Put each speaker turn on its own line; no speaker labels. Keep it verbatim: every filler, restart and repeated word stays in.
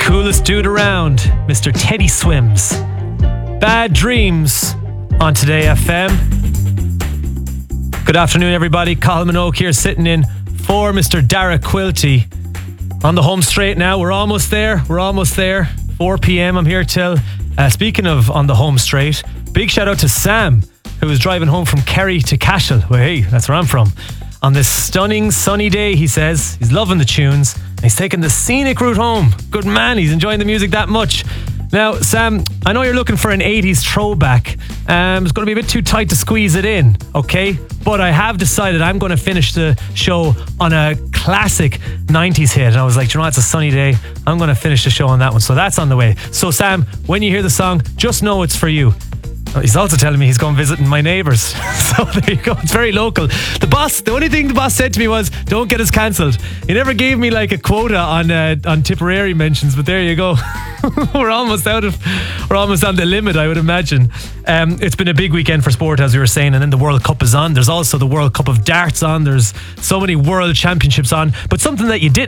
coolest dude around, Mister Teddy Swims. Bad Dreams on Today F M. Good afternoon, everybody. Colin Minogue here, sitting in for Mister Dara Quilty on the home straight now. We're almost there. We're almost there. four p.m. I'm here till. Uh, speaking of on the home straight, big shout out to Sam, who was driving home from Kerry to Cashel. Well, hey, that's where I'm from. On this stunning sunny day, he says. He's loving the tunes. And he's taking the scenic route home. Good man, he's enjoying the music that much. Now, Sam, I know you're looking for an eighties throwback. Um, it's going to be a bit too tight to squeeze it in, okay? But I have decided I'm going to finish the show on a classic nineties hit. And I was like, you know what, it's a sunny day. I'm going to finish the show on that one. So that's on the way. So, Sam, when you hear the song, just know it's for you. He's also telling me he's going visiting my neighbours. So there you go. It's very local. The boss, the only thing the boss said to me was, don't get us cancelled. He never gave me like a quota on uh, on Tipperary mentions, but there you go. We're almost out of, we're almost on the limit, I would imagine. Um, it's been a big weekend for sport, as we were saying, and then the World Cup is on. There's also the World Cup of Darts on. There's so many World Championships on. But something that you didn't